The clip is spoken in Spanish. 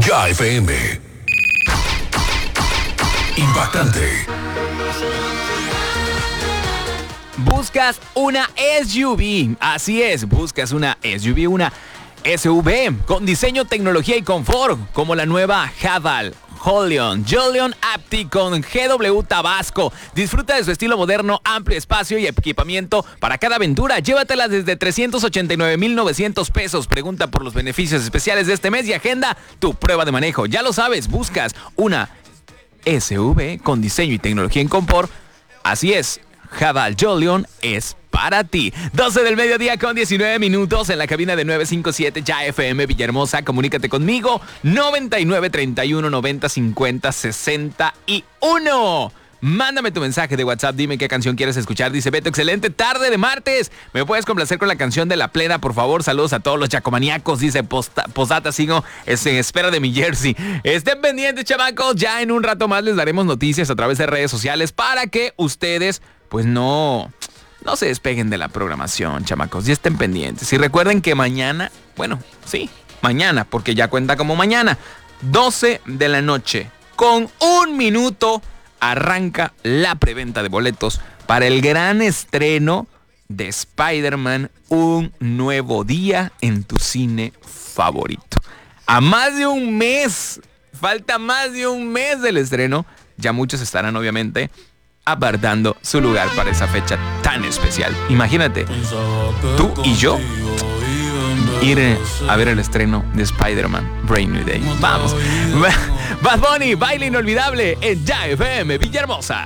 Ya FM. Impactante. Buscas una SUV. Así es, buscas una SUV, una SUV con diseño, tecnología y confort, como la nueva Haval Jolion Apti con GW Tabasco. Disfruta de su estilo moderno, amplio espacio y equipamiento para cada aventura. Llévatela desde 389,900 pesos. Pregunta por los beneficios especiales de este mes y agenda tu prueba de manejo. Ya lo sabes, buscas una SUV con diseño y tecnología en confort. Así es, Haval Jolion es para ti. 12 del mediodía con 19 minutos en la cabina de 957 Ya FM Villahermosa. Comunícate conmigo 99 31 90 50 61. Mándame tu mensaje de WhatsApp, dime qué canción quieres escuchar. Dice Beto, excelente tarde de martes. ¿Me puedes complacer con la canción de La Plena, por favor? Saludos a todos los chacomaníacos. Dice Posdata, sigo en espera de mi jersey. Estén pendientes, chamacos. Ya en un rato más les daremos noticias a través de redes sociales para que ustedes, pues no se despeguen de la programación, chamacos. Y estén pendientes. Y recuerden que mañana, bueno, sí, mañana, porque ya cuenta como mañana, 12 de la noche, con 1 minuto, arranca la preventa de boletos para el gran estreno de Spider-Man, Un Nuevo Día en tu cine favorito. A más de un mes, falta más de un mes del estreno, ya muchos estarán obviamente apartando su lugar para esa fecha tan especial. Imagínate, tú y yo ir a ver el estreno de Spider-Man Brand New Day. Vamos. Bad Bunny, baile inolvidable en Ya FM Villahermosa.